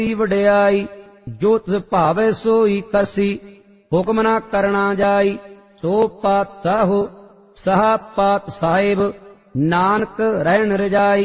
वड्याई जो तिस भावै सोई करसी हुक्म न करना जाई सो पातशाहो सहा पातशाहिब नानक रहन रजाई।